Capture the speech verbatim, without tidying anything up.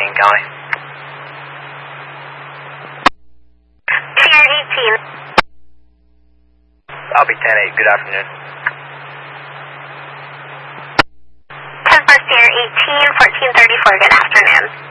King County. Sierra eighteen. I'll be ten eight. Good afternoon. ten four Sierra eighteen, fourteen thirty-four. Good afternoon.